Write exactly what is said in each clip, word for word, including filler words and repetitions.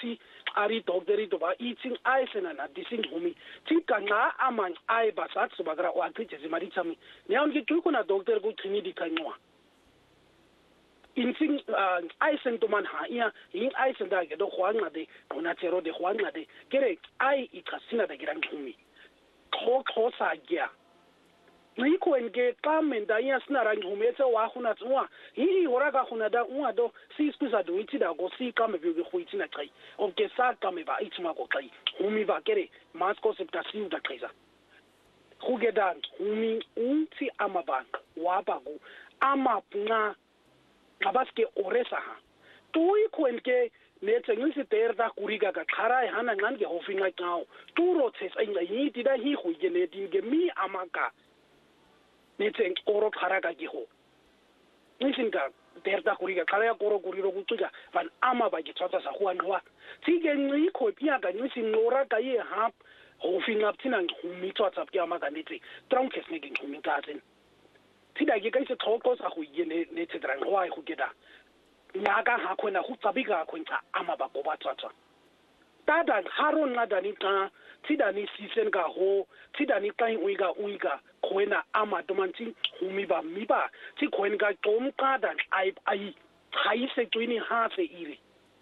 ti ari doctor to ba eating ice na na dising humi ti kanga amang ai ba sa so ba gra wa ti je mari tsami ne on ke tu ko na doctor ko tini di kanwa insing ice to man ha ia in ice da ke do khwanga de ona tsero de khwanga de kere ai ikasina da girang humi kho kho sa gya ni ko enge kamenda ya sina rangi humetse wa khuna tswa hi hora ka khuna da unwa do si skuza do itida go si kame bi go itina kai of ke sa kame ba itima go kai humi ba kere masko septa si da kaisa khugedan humi unti amabank wa ba go ama puna abaske oresa ha toi ko enge ne tsengisi terda kuriga ka khara hana ngange hofinga kao turo tses ainga yiti da hi khu gene dinge mi amaka netseng oro kharaga ki ho nisinga derda kuriga kala koro kuriro kutuja van ama ba ki tsatsa sa huanwa tige ngi ko pia ga nisi nora ka ye ha ho finga tsina ngumi tsatsa pia ma ga nitsi tronkes ne ging ngumi tazen tida ge ka se thoko sa go yene ne tsedra ngwa go keda ngaka ha khona go tsabika khontsha ama ba go ba tsatsa tada haron na dani ka tida ni sisen ga ho tida ni kai uiga uiga khoena ama domanti humiba miba ti khoen ga tom ka dan ai ai khai se tuini ha se ire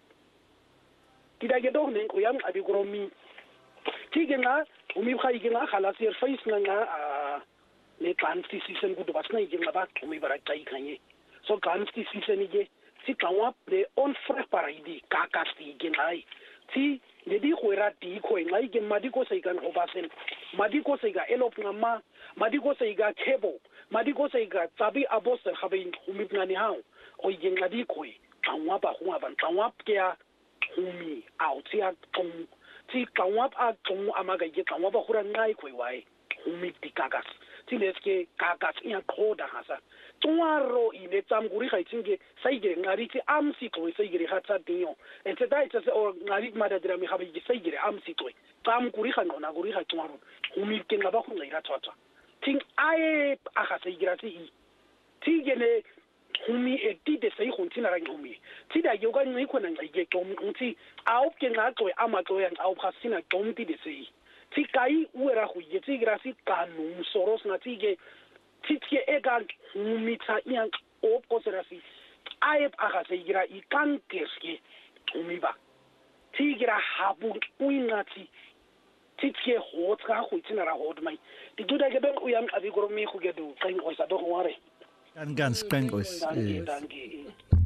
tida ge do ne ko yang abi gromi ti ge na umi khai ge na khala sir face na nga le kanti sisen ku do basna ge na ba umi bara kai khanye so kanti sisen ge ti kawa de on frère paraidi kakasti ge nai ti le di khwera di khoi ngai ke madiko saikan obasen madiko saiga elop ngama madiko saiga khebo madiko saiga tsabi abos khabein umipna ni hao o yen ngadi khoi tangwa ba khwa ban tangwa kya umi out ya tung ti tangwa a tung amaga ye tangwa ba khura ngai khoi wai umi tikagas ti leske kagas ya khoda hasa tuaro ine tsamguri khaitsinge saigere ngari ti amsi to saigere khatsa dinyo etse dai tse o ngari madadira mi khabe ji saigere amsi to tsamguri khano na guri kha tuaro umi ke ngaba khu ngira tsatsa ting ae a kha saigira ti ti gene umi e ti de sai khuntina ra umi ti da yoga ngai khona ngai ge tom unti au ke nga to ama to yang au khasina tom ti de sai ti kai uera khu ye ti grasi kanu soros na ti ge titye egal umita ian oposerasi aep aga seigira ikankeske umiba tigira habu uinati titye hotka huitina ra hodmai diguda gebe uyam abigoromi khugedu kain oisa do ware kan ganz kan ois danke danke